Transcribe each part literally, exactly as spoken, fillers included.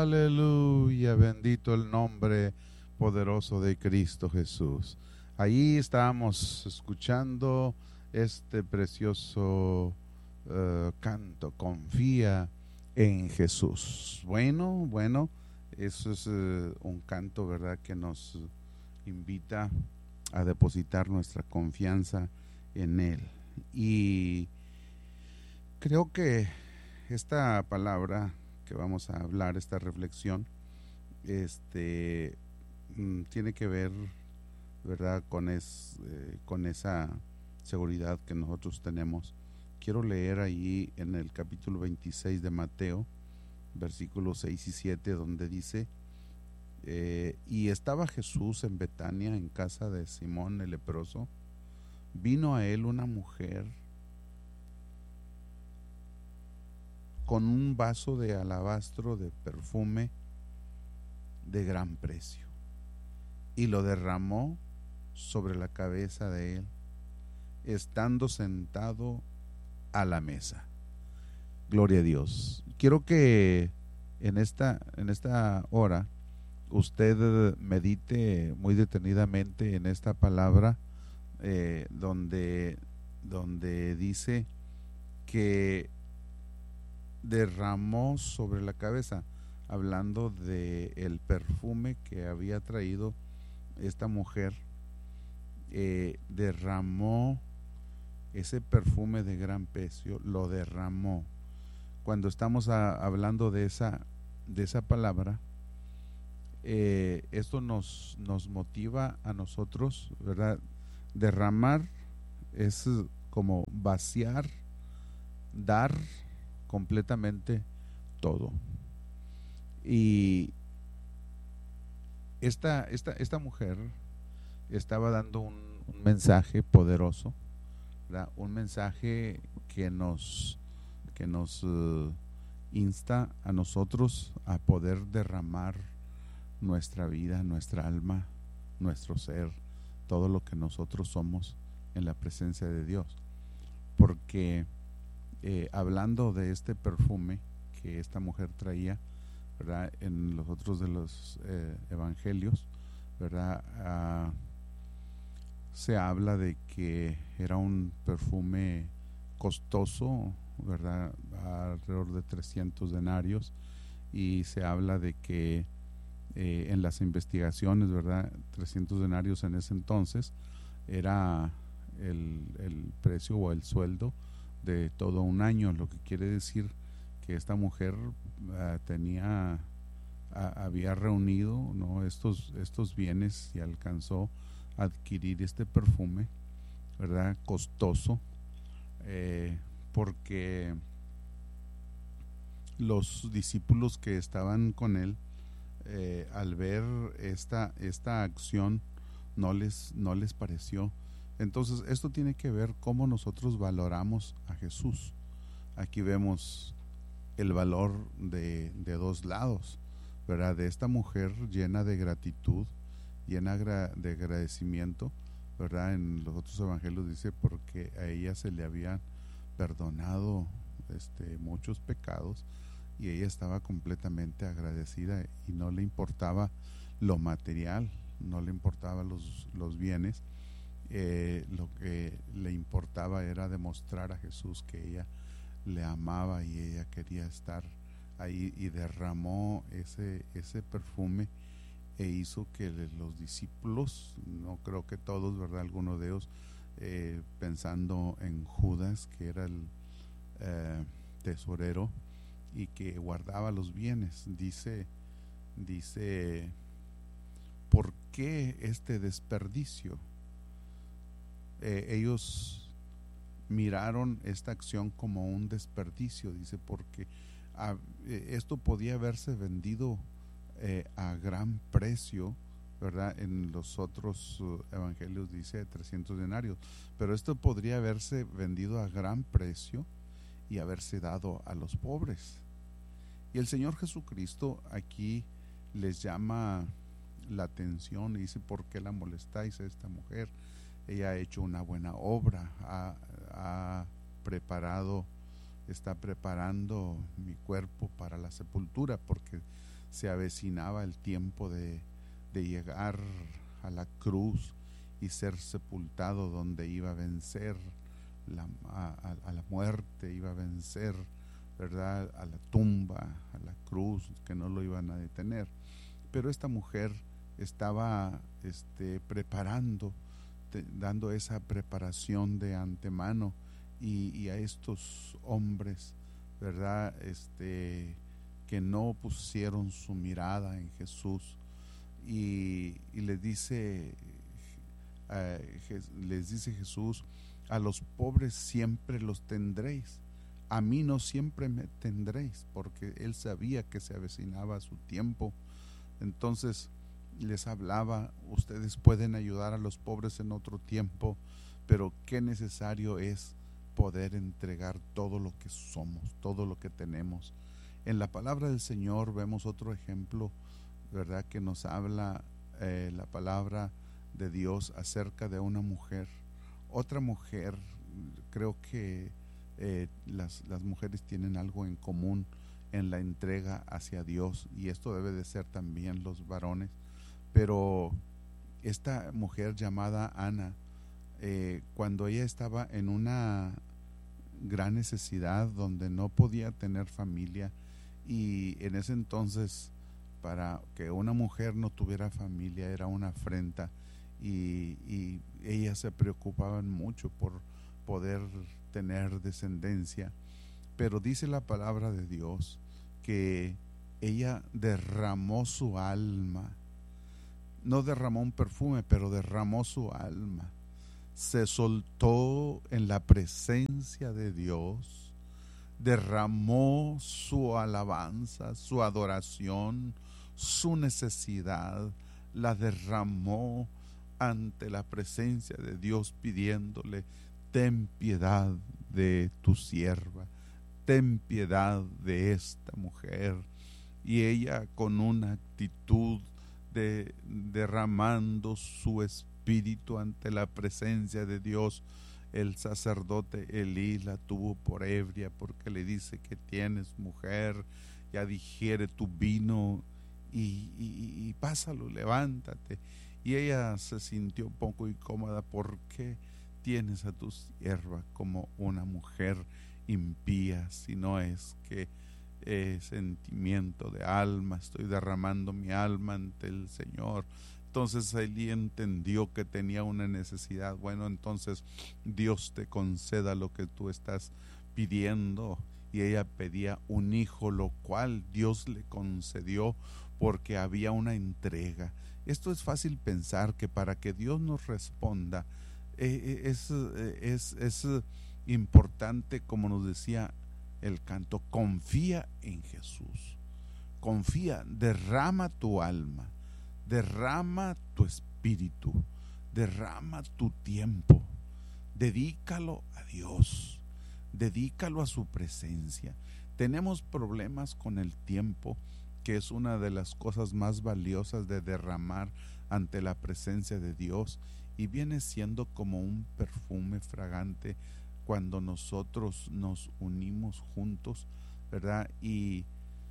Aleluya, bendito el nombre poderoso de Cristo Jesús. Ahí estábamos escuchando este precioso uh, canto, confía en Jesús. Bueno, bueno, eso es uh, un canto, ¿verdad?, que nos invita a depositar nuestra confianza en Él. Y creo que esta palabra que vamos a hablar, esta reflexión, este tiene que ver, ¿verdad?, con, es, eh, con esa seguridad que nosotros tenemos. Quiero leer ahí en el capítulo veintiséis de Mateo, versículos seis y siete, donde dice: eh, y estaba Jesús en Betania, en casa de Simón el leproso. Vino a él una mujer con un vaso de alabastro de perfume de gran precio, y lo derramó sobre la cabeza de él, estando sentado a la mesa. Gloria a Dios. Quiero que en esta, en esta hora usted medite muy detenidamente en esta palabra, eh, donde, donde dice que derramó sobre la cabeza, hablando de el perfume que había traído esta mujer. Eh, derramó ese perfume de gran precio, lo derramó. Cuando estamos a, hablando de esa, de esa palabra, eh, esto nos, nos motiva a nosotros, ¿verdad? Derramar es como vaciar, dar completamente todo. Y esta, esta, esta mujer estaba dando un, un mensaje poderoso, ¿verdad? Un mensaje que nos, que nos uh, insta a nosotros a poder derramar nuestra vida, nuestra alma, nuestro ser, todo lo que nosotros somos en la presencia de Dios. Porque Eh, hablando de este perfume que esta mujer traía, ¿verdad?, en los otros de los eh, evangelios, ¿verdad?, ah, se habla de que era un perfume costoso, ¿verdad?, alrededor de trescientos denarios, y se habla de que eh, en las investigaciones, ¿verdad?, trescientos denarios en ese entonces era el, el precio o el sueldo de todo un año, lo que quiere decir que esta mujer uh, tenía uh, había reunido, ¿no?, estos estos bienes y alcanzó a adquirir este perfume, ¿verdad?, costoso, eh, porque los discípulos que estaban con él, eh, al ver esta esta acción, no les no les pareció. Entonces esto tiene que ver cómo nosotros valoramos a Jesús. Aquí vemos el valor de, de dos lados, ¿verdad?, de esta mujer llena de gratitud, llena de agradecimiento, ¿verdad? En los otros evangelios dice porque a ella se le habían perdonado este, muchos pecados, y ella estaba completamente agradecida y no le importaba lo material, no le importaba los, los bienes. Eh, lo que le importaba era demostrar a Jesús que ella le amaba y ella quería estar ahí, y derramó ese, ese perfume e hizo que los discípulos, no creo que todos, ¿verdad?, algunos de ellos, eh, pensando en Judas, que era el eh, tesorero y que guardaba los bienes, dice, dice, ¿por qué este desperdicio? Eh, ellos miraron esta acción como un desperdicio, dice, porque a, eh, esto podía haberse vendido eh, a gran precio, ¿verdad? En los otros uh, evangelios dice trescientos denarios, pero esto podría haberse vendido a gran precio y haberse dado a los pobres. Y el Señor Jesucristo aquí les llama la atención y dice: ¿por qué la molestáis a esta mujer? Ella ha hecho una buena obra, ha, ha preparado, está preparando mi cuerpo para la sepultura, porque se avecinaba el tiempo de, de llegar a la cruz y ser sepultado, donde iba a vencer la, a, a la muerte, iba a vencer, ¿verdad?, a la tumba, a la cruz, que no lo iban a detener. Pero esta mujer estaba este, preparando, te, dando esa preparación de antemano, y, y a estos hombres, ¿verdad?, este, que no pusieron su mirada en Jesús, y, y les dice, uh, les dice Jesús: a los pobres siempre los tendréis, a mí no siempre me tendréis, porque él sabía que se avecinaba su tiempo. Entonces les hablaba: ustedes pueden ayudar a los pobres en otro tiempo, pero qué necesario es poder entregar todo lo que somos, todo lo que tenemos. En la palabra del Señor vemos otro ejemplo, ¿verdad?, que nos habla eh, la palabra de Dios acerca de una mujer. Otra mujer, creo que eh, las, las mujeres tienen algo en común en la entrega hacia Dios, y esto debe de ser también los varones. Pero esta mujer llamada Ana, eh, cuando ella estaba en una gran necesidad, donde no podía tener familia, y en ese entonces para que una mujer no tuviera familia era una afrenta, y, y ellas se preocupaban mucho por poder tener descendencia. Pero dice la palabra de Dios que ella derramó su alma, no derramó un perfume, pero derramó su alma, se soltó en la presencia de Dios, derramó su alabanza, su adoración, su necesidad, la derramó ante la presencia de Dios, pidiéndole: ten piedad de tu sierva, ten piedad de esta mujer. Y ella, con una actitud de derramando su espíritu ante la presencia de Dios, el sacerdote Elí la tuvo por ebria, porque le dice: que tienes, mujer, ya digiere tu vino y, y, y pásalo, levántate. Y ella se sintió un poco incómoda: porque tienes a tu sierva como una mujer impía, si no es que eh, sentimiento de alma, estoy derramando mi alma ante el Señor. Entonces Elí entendió que tenía una necesidad. Bueno, entonces Dios te conceda lo que tú estás pidiendo. Y ella pedía un hijo, lo cual Dios le concedió, porque había una entrega. Esto es fácil pensar, que para que Dios nos responda eh, es, es, es importante, como nos decía el canto: confía en Jesús, confía, derrama tu alma, derrama tu espíritu, derrama tu tiempo, dedícalo a Dios, dedícalo a su presencia. Tenemos problemas con el tiempo, que es una de las cosas más valiosas de derramar ante la presencia de Dios, y viene siendo como un perfume fragante cuando nosotros nos unimos juntos, ¿verdad? Y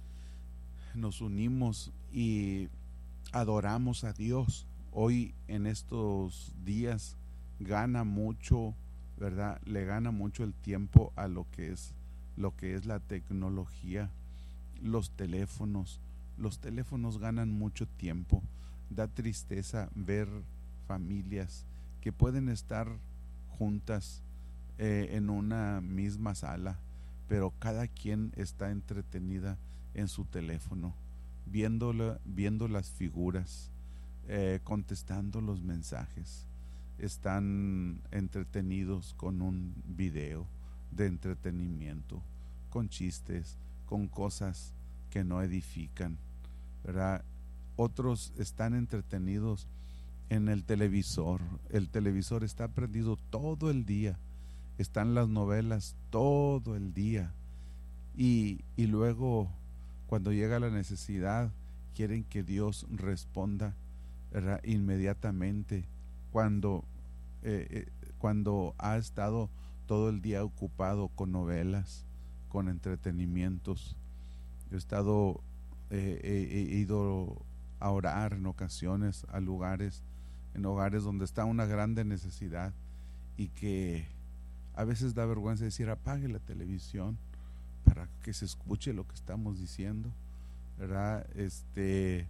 nos unimos y adoramos a Dios. Hoy, en estos días, gana mucho, ¿verdad? Le gana mucho el tiempo a lo que es lo que es la tecnología, los teléfonos. Los teléfonos ganan mucho tiempo. Da tristeza ver familias que pueden estar juntas eh, en una misma sala, pero cada quien está entretenida en su teléfono, viéndola, viendo las figuras, eh, contestando los mensajes. Están entretenidos con un video de entretenimiento, con chistes, con cosas que no edifican, ¿verdad? Otros están entretenidos en el televisor. El televisor está prendido todo el día, están las novelas todo el día, y, y luego, cuando llega la necesidad, quieren que Dios responda, ¿verdad?, inmediatamente, cuando eh, eh, cuando ha estado todo el día ocupado con novelas, con entretenimientos. He estado eh, he, he ido a orar en ocasiones a lugares, en hogares donde está una grande necesidad y que a veces da vergüenza decir apague la televisión para que se escuche lo que estamos diciendo, ¿verdad? Este,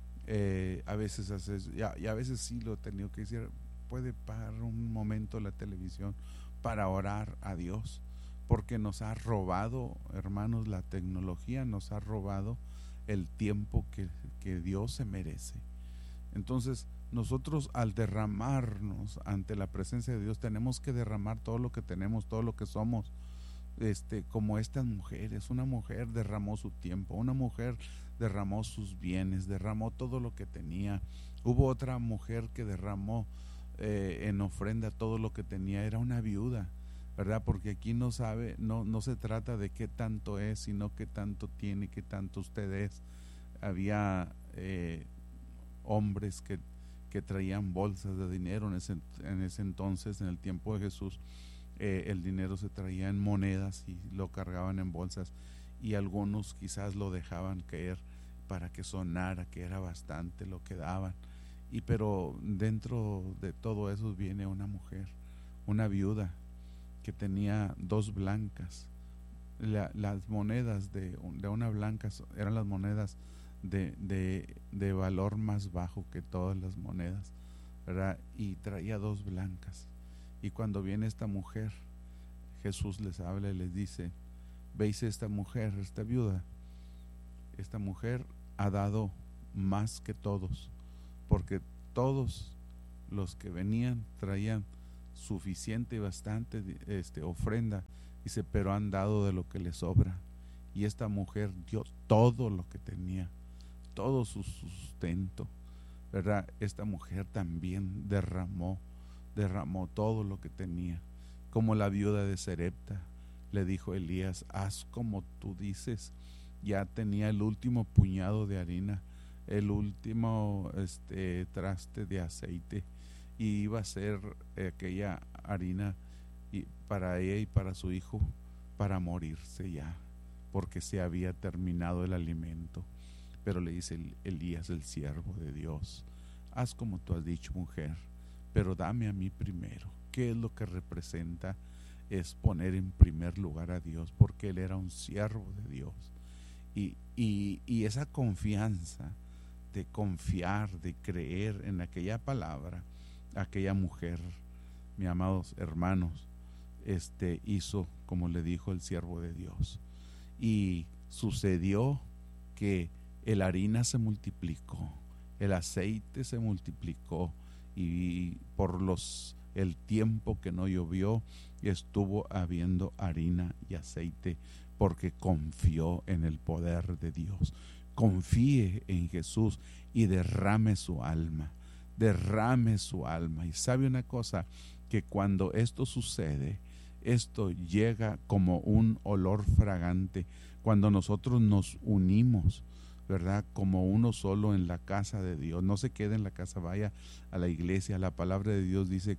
eh, a veces haces, y a, y a veces sí lo he tenido que decir, puede parar un momento la televisión para orar a Dios, porque nos ha robado, hermanos, la tecnología nos ha robado el tiempo que, que Dios se merece. Entonces nosotros al derramarnos ante la presencia de Dios tenemos que derramar todo lo que tenemos, todo lo que somos, este, como estas mujeres. Una mujer derramó su tiempo, una mujer derramó sus bienes, derramó todo lo que tenía. Hubo otra mujer que derramó eh, en ofrenda todo lo que tenía, era una viuda, ¿verdad? Porque aquí no sabe, no, no se trata de qué tanto es, sino qué tanto tiene, qué tanto usted es. Había eh, hombres que, que traían bolsas de dinero en ese, en ese entonces, en el tiempo de Jesús. Eh, el dinero se traía en monedas y lo cargaban en bolsas, y algunos quizás lo dejaban caer para que sonara que era bastante lo que daban. Y pero dentro de todo eso viene una mujer, una viuda, que tenía dos blancas. La, las monedas de, de una blanca eran las monedas de, de, de valor más bajo que todas las monedas, ¿verdad? Y traía dos blancas. Y cuando viene esta mujer, Jesús les habla y les dice: veis esta mujer, esta viuda, esta mujer ha dado más que todos, porque todos los que venían traían suficiente y bastante este, ofrenda, dice, pero han dado de lo que les sobra, y esta mujer dio todo lo que tenía, todo su sustento, ¿verdad? Esta mujer también derramó, derramó todo lo que tenía, como la viuda de Sarepta. Le dijo Elías: haz como tú dices. Ya tenía el último puñado de harina, el último este, traste de aceite, y iba a ser aquella harina y para ella y para su hijo para morirse ya, porque se había terminado el alimento. Pero le dice Elías, el siervo de Dios: haz como tú has dicho, mujer, pero dame a mí primero. ¿Qué es lo que representa? Es poner en primer lugar a Dios, porque él era un siervo de Dios, y, y, y esa confianza de confiar, de creer en aquella palabra, aquella mujer, mis amados hermanos, este hizo como le dijo el siervo de Dios, y sucedió que el harina se multiplicó, el aceite se multiplicó, y por los el tiempo que no llovió estuvo habiendo harina y aceite, porque confió en el poder de Dios. Confíe en Jesús y derrame su alma, derrame su alma. Y sabe una cosa, que cuando esto sucede, esto llega como un olor fragante, cuando nosotros nos unimos, ¿verdad? Como uno solo en la casa de Dios. No se quede en la casa, vaya a la iglesia. La palabra de Dios dice: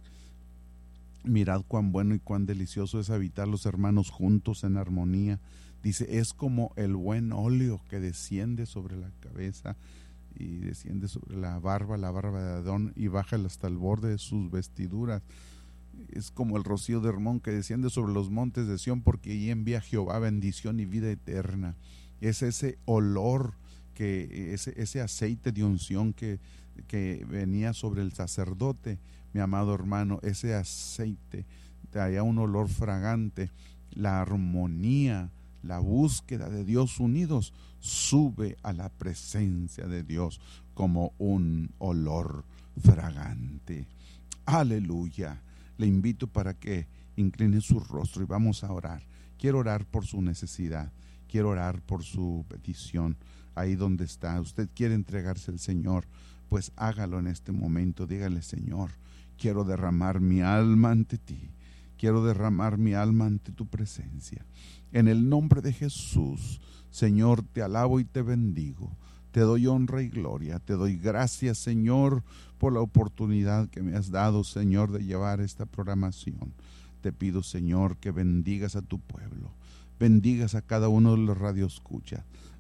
mirad cuán bueno y cuán delicioso es habitar los hermanos juntos en armonía. Dice, es como el buen óleo que desciende sobre la cabeza y desciende sobre la barba, la barba de Adón, y baja hasta el borde de sus vestiduras. Es como el rocío de Hermón que desciende sobre los montes de Sión, porque allí envía Jehová bendición y vida eterna. Es ese olor, que ese, ese aceite de unción que, que venía sobre el sacerdote, mi amado hermano, ese aceite traía un olor fragante. La armonía, la búsqueda de Dios unidos sube a la presencia de Dios como un olor fragante. Aleluya. Le invito para que incline su rostro y vamos a orar. Quiero orar por su necesidad, quiero orar por su petición. Ahí donde está, usted quiere entregarse al Señor, pues hágalo en este momento. Dígale: Señor, quiero derramar mi alma ante ti, quiero derramar mi alma ante tu presencia. En el nombre de Jesús, Señor, te alabo y te bendigo. Te doy honra y gloria, te doy gracias, Señor, por la oportunidad que me has dado, Señor, de llevar esta programación. Te pido, Señor, que bendigas a tu pueblo, bendigas a cada uno de los radioescuchas,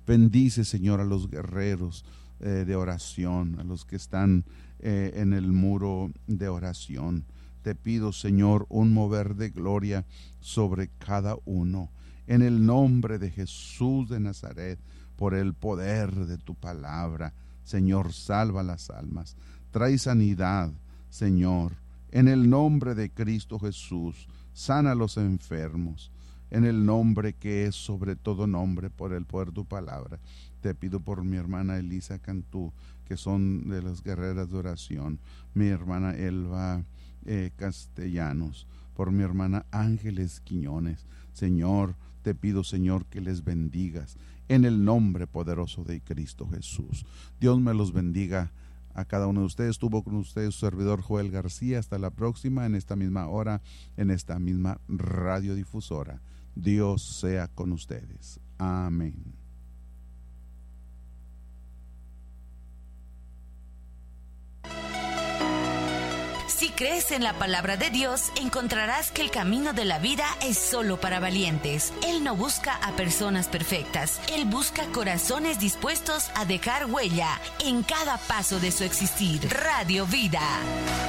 Bendice, Señor, a los guerreros eh, de oración, a los que están eh, en el muro de oración. Te pido, Señor, un mover de gloria sobre cada uno. En el nombre de Jesús de Nazaret, por el poder de tu palabra, Señor, salva las almas. Trae sanidad, Señor. En el nombre de Cristo Jesús, sana a los enfermos. En el nombre que es sobre todo nombre, por el poder de tu palabra. Te pido por mi hermana Elisa Cantú, que son de las guerreras de oración. Mi hermana Elba eh, Castellanos. Por mi hermana Ángeles Quiñones. Señor, te pido, Señor, que les bendigas. En el nombre poderoso de Cristo Jesús. Dios me los bendiga a cada uno de ustedes. Estuvo con ustedes su servidor Joel García. Hasta la próxima, en esta misma hora, en esta misma radiodifusora. Dios sea con ustedes. Amén. Si crees en la palabra de Dios, encontrarás que el camino de la vida es solo para valientes. Él no busca a personas perfectas. Él busca corazones dispuestos a dejar huella en cada paso de su existir. Radio Vida.